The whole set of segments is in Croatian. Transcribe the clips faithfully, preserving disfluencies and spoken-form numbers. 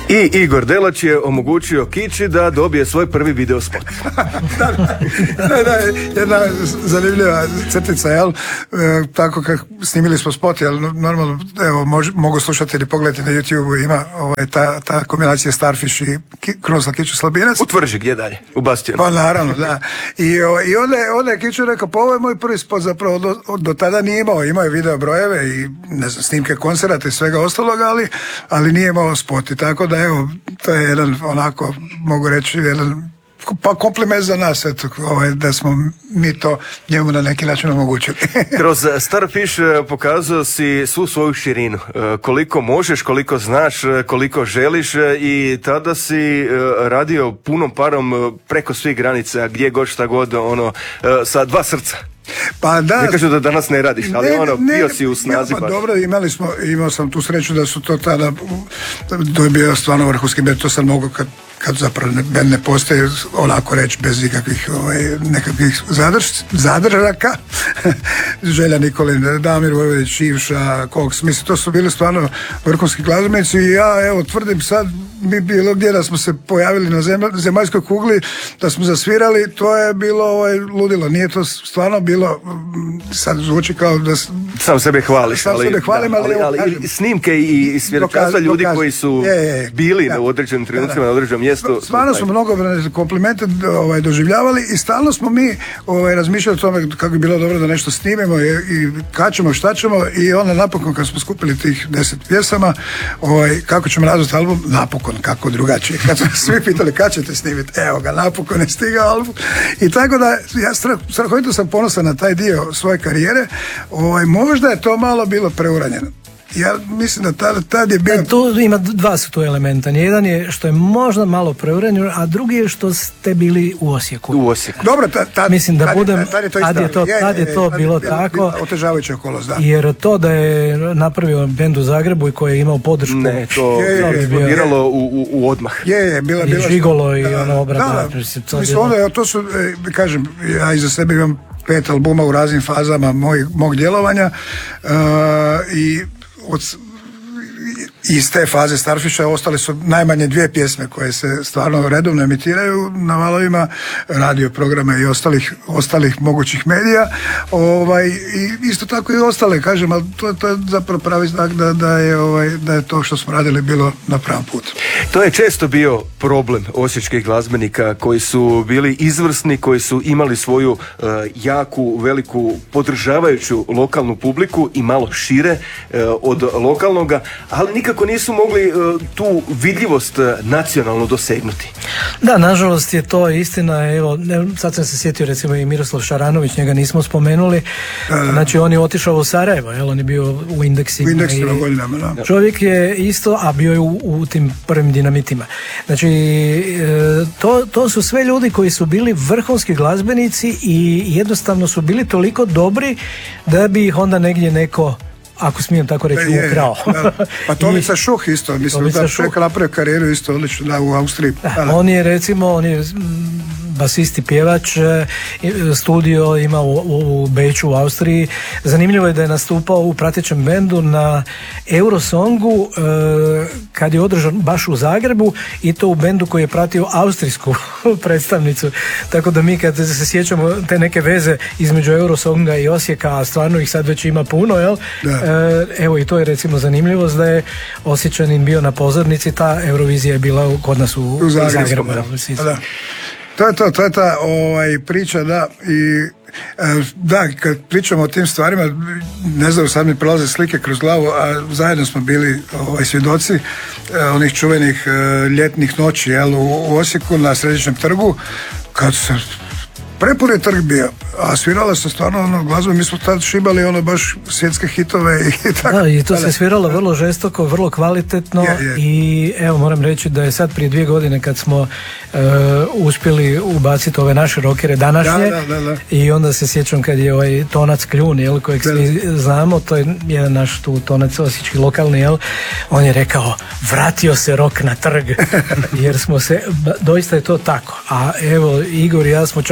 I Igor Delač je omogućio Kiči da dobije svoj prvi video spot. da, da, da, jedna zanimljiva crtica, jel? E, tako kako snimili smo spot, jel? Normalno, evo, mož, mogu slušatelji pogledati na YouTube, ima ovaj, ta, ta kombinacija Starfish i ki, Krunoslav Kiču Slabinac. U Tvrži, gdje dalje? U Bastijanu. Pa naravno, da. I, o, i onda, onda je Kiču rekao, pa ovo je moj prvi spot, zapravo do, do tada nije imao, imao je video brojeve i ne znam, snimke koncerata i svega ostaloga, ali, ali nije imao spot. I tako da, evo, to je jedan, onako, mogu reći, jedan pa kompliment za nas, eto, ovaj, da smo mi to njemu na neki način omogućili. Kroz Starfish pokazao si svu svoju širinu, koliko možeš, koliko znaš, koliko želiš, i tada si radio punom parom preko svih granica, gdje god šta god, ono, sa dva srca. Pa da. Ne kažu da danas ne radiš, ali ne, ono, ne, bio si u snazi. Ja, pa dobro, imali smo, imao sam tu sreću da su to tada, to je bio stvarno vrhunski bend, to sam mogu kad, kad zapravo bend ne postoji, onako reći, bez ikakvih ovaj, nekakvih zadrž, zadržaka. Želja Nikolin, Damir Vojvodić, Ivša, Koks, mislim, to su bili stvarno vrhunski glazbenici i ja, evo, tvrdim sad, mi bilo gdje da smo se pojavili na zem, zemaljskoj kugli, da smo zasvirali, to je bilo ovaj, ludilo, nije to stvarno bilo, sad zvuči kao da... Sam sebe hvališ, sam ali, sebe hvalim, da, ali, ali, ali snimke i svjedočanstva ljudi dokaz, koji su je, je, bili da, u određenim trenucima, da, da. na određenom mjestu. Stvarno smo mnogo komplimente ovaj, doživljavali i stalno smo mi ovaj, razmišljali o tome kako bi bilo dobro da nešto snimimo i, i kad ćemo, šta ćemo, i onda napokon kad smo skupili tih deset pjesama, ovaj, kako ćemo razviti album, napokon, kako drugačije. Kad smo svi pitali kad ćete snimiti, evo ga, napokon je stigao album. I tako da, ja strah, strahovito sam ponosan na taj dio svoje karijere. Ovaj, možda je to malo bilo preuranjeno. Ja mislim da tad, tad je bilo... Tu ima dva su tu elementa. Jedan je što je možda malo preuranjeno, a drugi je što ste bili u Osijeku. U Osijeku. Dobro, tad, tad, mislim da tad, budem, tad, tad je to, tad je to, tad je to je, bilo je, tako. Otežavajuća okolnost, da. Jer to da je napravio bend u Zagrebu i koji je imao podršku... Ne, to je, je, je, je biralo u, u, u odmah. Je, je, bila, bila... I Žigolo i ono obrada. Da, da, mislim, onda, to su, kažem, ja iza sebe imam pet albuma u raznim fazama moj, mog djelovanja uh, i od iz te faze Starfisha ostale su najmanje dvije pjesme koje se stvarno redovno emitiraju na valovima radio programa i ostalih, ostalih mogućih medija, ovaj, i isto tako i ostale, kažem, ali to, to je zapravo pravi znak da, da, je, ovaj, da je to što smo radili bilo na pravom putu. To je često bio problem osječkih glazbenika koji su bili izvrsni, koji su imali svoju uh, jaku, veliku, podržavajuću lokalnu publiku i malo šire uh, od lokalnoga, ali nikako nisu mogli uh, tu vidljivost uh, nacionalno dosegnuti. Da, nažalost je to istina. Evo, sad sam se sjetio recimo i Miroslav Šaranović, njega nismo spomenuli. A, znači on je otišao u Sarajevo, jel? On je bio u Indeksima. U Indeksima godinama, da. Čovjek je isto, a bio je u, u tim prvim Dinamitima. Znači, to, to su sve ljudi koji su bili vrhunski glazbenici i jednostavno su bili toliko dobri da bi ih onda negdje neko, ako smijem tako reći, je, ukrao. Da. Pa Tomica Šuh isto, mislim da čovjek napravio karijeru isto odlično, da, u Austriji. Da, on je recimo, on je basist i pjevač, studio ima u, u Beču u Austriji. Zanimljivo je da je nastupao u pratećem bendu na Eurosongu eh, kad je održan baš u Zagrebu, i to u bendu koji je pratio austrijsku predstavnicu. Tako da mi kad se sjećamo te neke veze između Eurosonga i Osijeka, a stvarno ih sad već ima puno, jel? Eh, evo i to je recimo zanimljivost da je Osječanin bio na pozornici, ta Eurovizija je bila kod nas u, u Zagrebu. Da. To je to, to je ta ovaj, priča, da, i da, kad pričamo o tim stvarima, ne znam, sad mi prolaze slike kroz glavu, a zajedno smo bili ovaj, svjedoci onih čuvenih ljetnih noći, jel, u, u Osijeku na Središnjem trgu, kad se prepun je trg bio, a svirala se stvarno ono glazbu, mi smo tad šibali ono baš svjetske hitove i tako. Da, i to se sviralo vrlo žestoko, vrlo kvalitetno, je, je. I evo moram reći da je sad prije dvije godine kad smo uh, uspjeli ubaciti ove naše rokere današnje, da, da, da, da. I onda se sjećam kad je ovaj Tonac Kljun, jel, kojeg svi znamo, to je jedan naš tu Tonac osječki lokalni, jel, on je rekao vratio se rok na trg, jer smo se, doista je to tako, a evo Igor i ja smo čak zajedno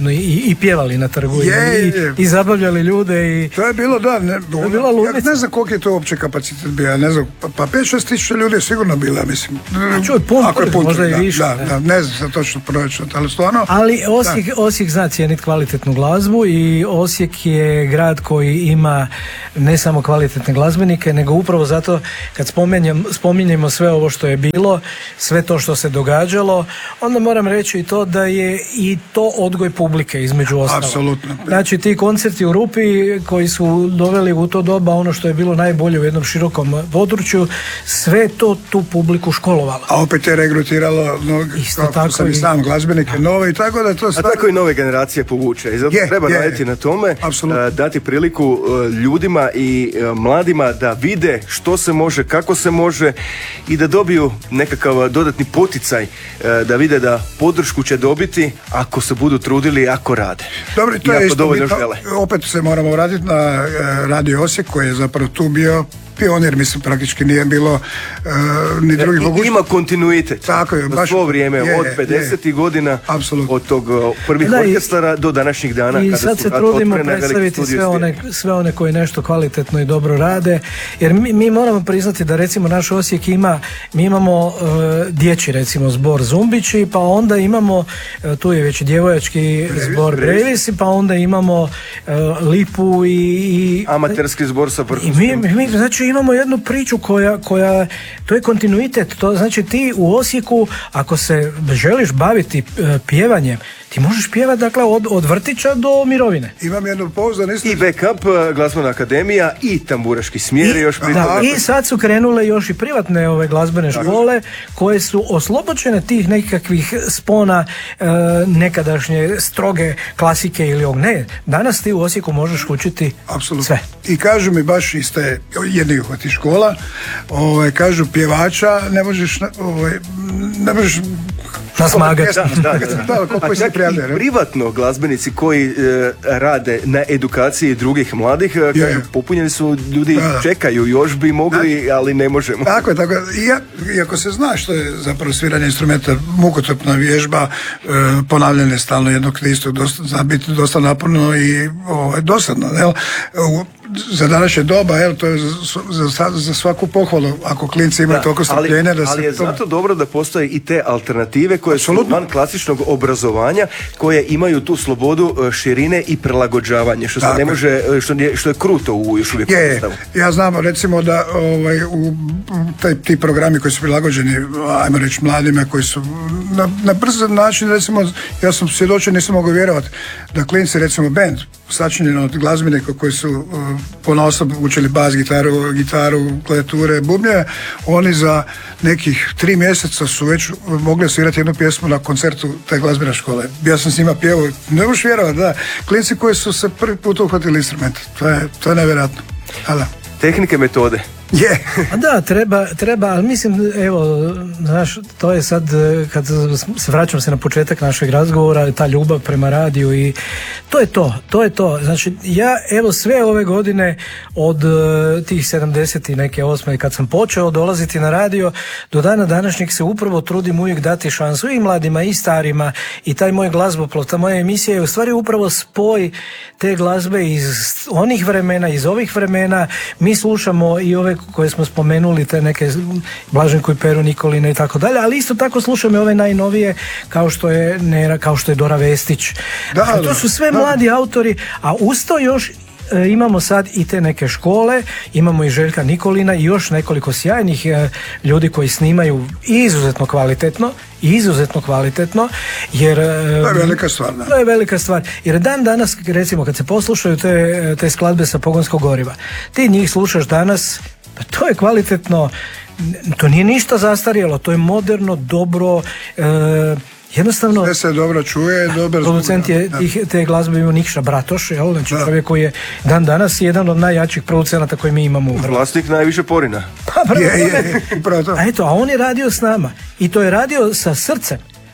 i, i pjevali na trgu Je, i, je. i zabavljali ljude i To je bilo, da, ne, je bila ludnica. ja ne znam koliko je to uopće kapacitet bio, ja ne znam, pa, pa pet šest tisuća ljudi je sigurno bila, mislim. A čuj, pun Ako je trg, pun možda trg, i da, više, Da, ne. da, ne znam za točno proračun, ali stvarno... Ali Osijek, Osijek zna cijeniti kvalitetnu glazbu i Osijek je grad koji ima ne samo kvalitetne glazbenike, nego upravo zato kad spominjem, spominjemo sve ovo što je bilo, sve to što se događalo, onda moram reći i to da je i to odgoj publike između ostalog. Apsolutno. Znači ti koncerti u Rupi koji su doveli u to doba ono što je bilo najbolje u jednom širokom području, sve to tu publiku školovalo. A opet je regrutiralo no, Isto kako tako sam i i- sam glazbenike nove i tako da to A stvarno... tako i nove generacije povuče. I zato Je, treba je, raditi je. na tome, Apsolutno. a, dati priliku a, ljudima i a, mladima da vide što se može, kako se može i da dobiju nekakav dodatni poticaj, a, da vide da podršku će dobiti ako se budu trudili, ako rade. Dobro, to I je ako isto dovoljno bitno. žele. Opet se moramo vratiti na e, Radio Osijek koji je zapravo tu bio pionir, mislim, praktički nije bilo e, ni drugih I- mogućnosti. Ima kontinuitet. Tako je, Na baš- svo vrijeme, je, od je. pedesetih godina, Apsolutno. od tog uh, prvih Da, i- orkestara do današnjih dana. I kada sad su se rat- trudimo otvorene velike predstaviti studije sve one, svijeta. sve one koji nešto kvalitetno i dobro rade, jer mi, mi moramo priznati da recimo naš Osijek ima, mi imamo uh, dječji recimo zbor Zumbići, pa onda imamo, uh, tu je već djevojački zbor Brevis. Brevisi, pa onda imamo uh, Lipu i, i Amaterski zbor sa i vrhunskim. mi, mi znači imamo jednu priču koja, koja, to je kontinuitet, to znači ti u Osijeku ako se želiš baviti e, pjevanjem, ti možeš pjevati dakle od, od vrtića do mirovine. Imam jednu pouzdan isto. I backup, uh, glazbena akademija i tamburaški smjer je još pri Da, tome. i sad su krenule još i privatne ove glazbene škole koje su oslobođene tih nekakvih spona e, nekadašnje stroge klasike ili ovog. Ne, danas ti u Osijeku možeš učiti Apsolutno. sve. I kažu mi baš iz te jednih od tih škola, ovaj, kažu pjevača ne možeš, na- ovaj, ne možeš Nasmagati. Da, da, da. Da, koliko A se čak prijavljaju, i ne? privatno glazbenici koji e, rade na edukaciji drugih mladih, e, Je. kažu, popunjeni su ljudi, Da, da. čekaju, još bi mogli, ali ne možemo. Tako je, tako je. I ja- iako se zna što je zapravo sviranje instrumenta, mukotrpna vježba, e, ponavljanje stalno jednog te istog, dosta, zna biti dosta naporno i ovaj, dosadno. Jel? U, za današnje doba, evo, to je za, za, za svaku pohvalu, ako klinci imaju Da, toliko ali, strpljenja da se... ali je to- zato dobro da postoje i te alternative koje Apsolutno. su van klasičnog obrazovanja, koje imaju tu slobodu e, širine i prilagođavanja, što se Tako ne je. može, e, što, nije- što je kruto u još uvijek Je, sustavu. ja znam recimo da ovaj, u taj, ti programi koji su prilagođeni, ajmo reći, mladima koji su na, na brz način, recimo, ja sam svjedočio, nisam mogao vjerovati da klinci, recimo band, sačinjen od glazbenika koji su uh, ponaosob učili bas, gitaru, gitaru, klavijature, bubnje, oni za nekih tri mjeseca su već mogli svirati jednu pjesmu na koncertu te glazbene škole. Ja sam s njima pjevao, ne možeš vjerovati, da, klinci koji su se prvi put uhvatili instrument, to je, to je nevjerojatno. A da. Tehnike, metode. Je. A da, treba, treba, ali mislim, evo, znaš, to je sad, eh, kad se vraćam se na početak našeg razgovora, ta ljubav prema radiju i to je to, to je to. Znači, ja, evo, sve ove godine od eh, tih sedamdeset i neke osme, kad sam počeo dolaziti na radio, do dana današnjeg se upravo trudim uvijek dati šansu i mladima i starima i taj moj glazboplov, ta moja emisija je u stvari upravo spoj te glazbe iz onih vremena, iz ovih vremena. Mi slušamo i ove koje smo spomenuli, te neke Blaženko i Pero Nikolina i tako dalje, ali isto tako slušamo i ove najnovije kao što je Nera, kao što je Dora Vestić. Da, Dakle, to da, su sve da. mladi autori, a uz to još e, imamo sad i te neke škole, imamo i Željka Nikolina i još nekoliko sjajnih e, ljudi koji snimaju izuzetno kvalitetno, izuzetno kvalitetno, jer e, To je velika stvar, da. to je velika stvar. Jer dan danas, recimo, kad se poslušaju te, te skladbe sa pogonskog goriva, ti njih slušaš danas, pa to je kvalitetno, to nije ništa zastarjelo, to je moderno, dobro, e, jednostavno... Sve se dobro čuje, dobro Producent je da. tih, te glazbe imao Nikša Bratoš, jel? Znači Da. čovjek koji je dan danas jedan od najjačih producenata koji mi imamo u Hrvatskoj. Vlasnik najviše porina. Pa, prema Je, je, tome- je, upravo to. A eto, a on je radio s nama i to je radio sa srcem.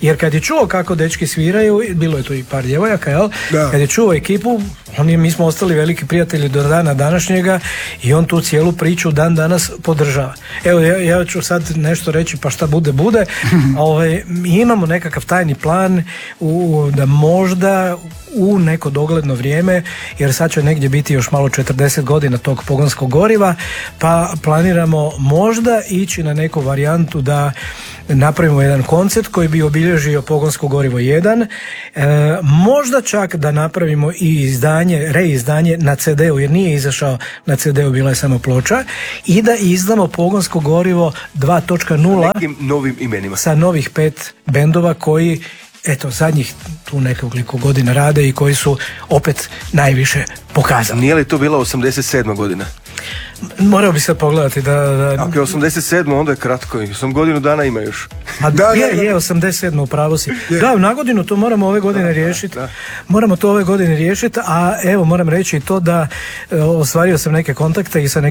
Jer kad je čuo kako dečki sviraju, bilo je tu i par djevojaka, jel? Da. Kad je čuo ekipu, oni, mi smo ostali veliki prijatelji do dana današnjega i on tu cijelu priču dan danas podržava. Evo, ja, ja ću sad nešto reći, pa šta bude, bude. Ove, mi imamo nekakav tajni plan u, da možda u neko dogledno vrijeme, jer sad će negdje biti još malo četrdeset godina tog pogonskog goriva, pa planiramo možda ići na neku varijantu da napravimo jedan koncert koji bi obilježio pogonsko gorivo jedan, e, možda čak da napravimo i izdanje, reizdanje na ce de u, jer nije izašao na ce de u, bila je samo ploča, i da izdamo pogonsko gorivo dva točka nula nekim novim imenima. sa novih pet bendova koji eto zadnjih tu nekoliko godina rade i koji su opet najviše pokazali. Nije li to bila osamdeset sedma godina? Morao bi sad pogledati da... da... Ako je osamdeset sedma onda je kratko, sam godinu dana ima još. A Da, je, da, da. je, osamdeset sedam, upravo si. Da, na godinu to moramo ove godine riješiti. da. Moramo to ove godine riješiti, a evo moram reći i to da e, ostvario sam neke kontakte i sa nekim